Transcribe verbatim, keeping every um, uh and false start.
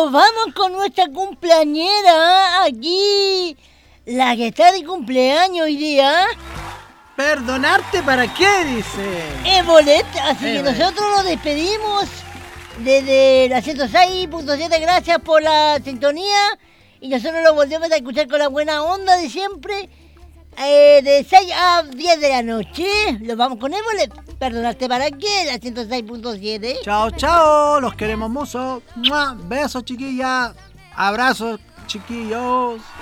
nos vamos con nuestra cumpleañera aquí. La que está de cumpleaños hoy día. ¿Perdonarte para qué? Dice. Evolet, así que Evolet. nosotros nos despedimos desde la ciento seis punto siete. Gracias por la sintonía. Y nosotros lo volvemos a escuchar con la buena onda de siempre. Eh, de seis a diez de la noche. Los vamos con Evolet. ¿Perdonarte para qué? La ciento seis punto siete. Chao, chao. Los queremos mucho. ¡Mua! Besos, chiquillas. Abrazos, chiquillos.